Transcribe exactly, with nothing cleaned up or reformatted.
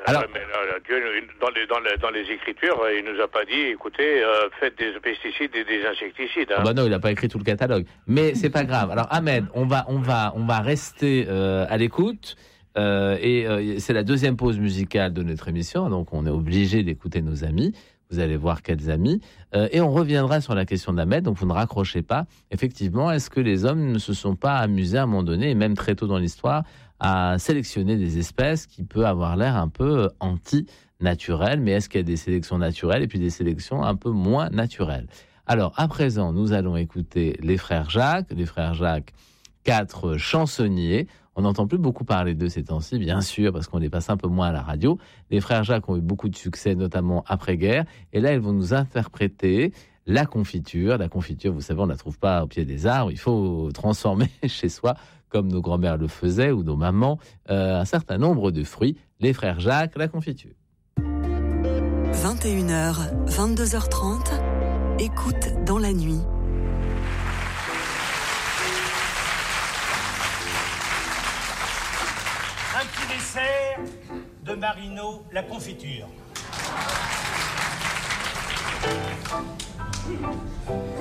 Alors, ouais, mais là, là, Dieu, dans les, dans, les, dans les Écritures, il nous a pas dit, écoutez, euh, faites des pesticides et des insecticides. Hein. Ah bah non, il n'a pas écrit tout le catalogue. Mais c'est pas grave. Alors Ahmed, on va, on va, on va rester euh, à l'écoute. Euh, et euh, c'est la deuxième pause musicale de notre émission, donc on est obligé d'écouter nos amis. Vous allez voir quels amis. Euh, et on reviendra sur la question d'Ahmed, donc vous ne raccrochez pas. Effectivement, est-ce que les hommes ne se sont pas amusés à un moment donné, et même très tôt dans l'histoire, à sélectionner des espèces qui peuvent avoir l'air un peu anti-naturelles, mais est-ce qu'il y a des sélections naturelles et puis des sélections un peu moins naturelles? Alors, à présent, nous allons écouter les frères Jacques, les frères Jacques, quatre chansonniers. On n'entend plus beaucoup parler d'eux ces temps-ci, bien sûr, parce qu'on les passe un peu moins à la radio. Les frères Jacques ont eu beaucoup de succès, notamment après-guerre. Et là, ils vont nous interpréter la confiture. La confiture, vous savez, on ne la trouve pas au pied des arbres. Il faut transformer chez soi, comme nos grands-mères le faisaient, ou nos mamans, euh, un certain nombre de fruits. Les frères Jacques, la confiture. vingt et une heures, vingt-deux heures trente, écoute dans la nuit. Un petit dessert de Marino, la confiture.